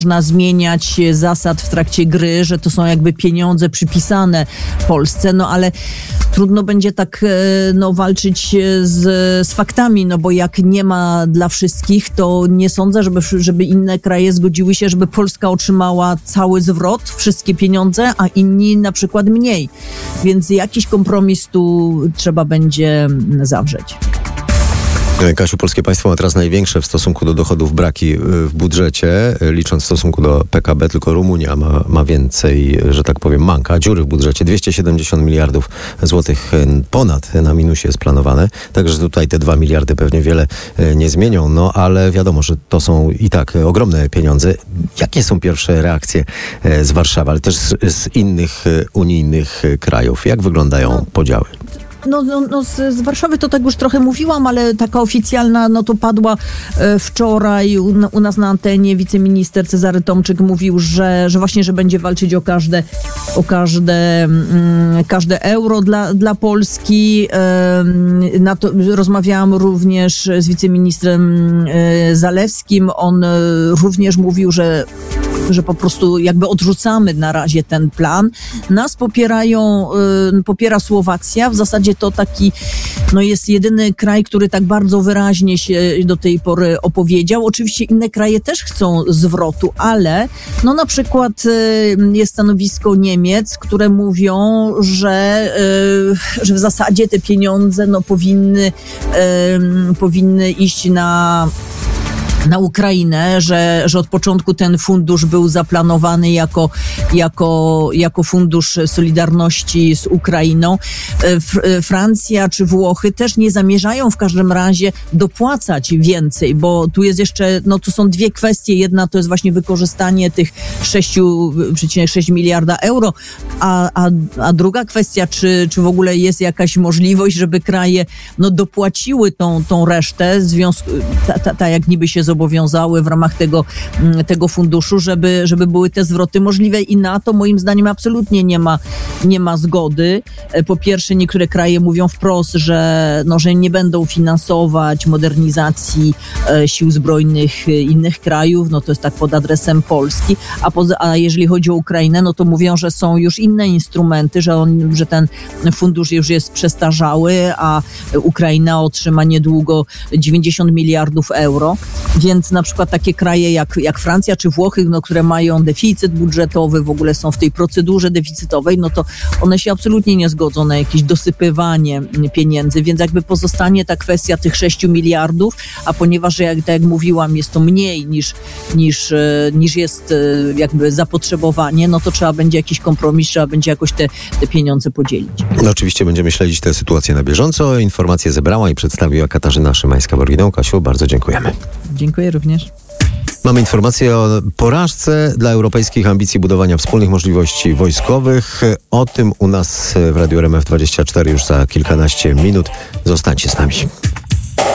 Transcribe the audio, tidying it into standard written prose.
można zmieniać zasad w trakcie gry, że to są jakby pieniądze przypisane Polsce, no ale trudno będzie tak walczyć z faktami, no bo jak nie ma dla wszystkich, to nie sądzę, żeby inne kraje zgodziły się, żeby Polska otrzymała cały zwrot, wszystkie pieniądze, a inni na przykład mniej. Więc jakiś kompromis tu trzeba będzie zawrzeć. Kasiu, polskie państwo ma teraz największe w stosunku do dochodów braki w budżecie, licząc w stosunku do PKB, tylko Rumunia ma więcej, że tak powiem, manka, dziury w budżecie. 270 miliardów złotych ponad na minusie jest planowane, także tutaj te 2 miliardy pewnie wiele nie zmienią, no ale wiadomo, że to są i tak ogromne pieniądze. Jakie są pierwsze reakcje z Warszawy, ale też z innych unijnych krajów? Jak wyglądają podziały? Z Warszawy to tak już trochę mówiłam, ale taka oficjalna, to padła wczoraj u nas na antenie. Wiceminister Cezary Tomczyk mówił, że właśnie, że będzie walczyć o każde euro dla Polski. Rozmawiałam również z wiceministrem Zalewskim. On również mówił, że po prostu jakby odrzucamy na razie ten plan. Nas popiera Słowacja. W zasadzie to taki, jest jedyny kraj, który tak bardzo wyraźnie się do tej pory opowiedział. Oczywiście inne kraje też chcą zwrotu, ale na przykład jest stanowisko Niemiec, które mówią, że w zasadzie te pieniądze powinny iść na Ukrainę, że od początku ten fundusz był zaplanowany jako fundusz solidarności z Ukrainą. Francja czy Włochy też nie zamierzają w każdym razie dopłacać więcej, bo tu jest jeszcze, tu są dwie kwestie. Jedna to jest właśnie wykorzystanie tych 6,6 miliarda euro, a druga kwestia, czy w ogóle jest jakaś możliwość, żeby kraje dopłaciły tą resztę, tak jak niby się zobowiązały w ramach tego funduszu, żeby były te zwroty możliwe, i na to moim zdaniem absolutnie nie ma zgody. Po pierwsze, niektóre kraje mówią wprost, że nie będą finansować modernizacji sił zbrojnych innych krajów, to jest tak pod adresem Polski, a jeżeli chodzi o Ukrainę, to mówią, że są już inne instrumenty, że ten fundusz już jest przestarzały, a Ukraina otrzyma niedługo 90 miliardów euro. Więc na przykład takie kraje jak Francja czy Włochy, które mają deficyt budżetowy, w ogóle są w tej procedurze deficytowej, to one się absolutnie nie zgodzą na jakieś dosypywanie pieniędzy, więc jakby pozostanie ta kwestia tych 6 miliardów, a ponieważ, tak jak mówiłam, jest to mniej niż jest jakby zapotrzebowanie, to trzeba będzie jakiś kompromis, trzeba będzie jakoś te pieniądze podzielić. Oczywiście będziemy śledzić tę sytuację na bieżąco. Informacje zebrała i przedstawiła Katarzyna Szymańska-Borginą. Kasiu, bardzo dziękujemy. Dziękuję również. Mamy informację o porażce dla europejskich ambicji budowania wspólnych możliwości wojskowych. O tym u nas w Radiu RMF24 już za kilkanaście minut. Zostańcie z nami.